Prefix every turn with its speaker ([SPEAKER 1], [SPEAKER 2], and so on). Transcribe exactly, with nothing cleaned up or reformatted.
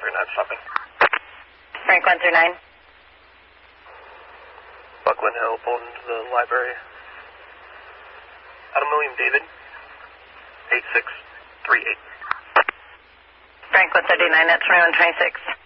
[SPEAKER 1] three nine stopping.
[SPEAKER 2] Frank one three nine.
[SPEAKER 1] Buckland Hill, pulling into the library. Adam William David, eight six three eight.
[SPEAKER 2] Frank one thirty-nine, that's twenty-one twenty-six.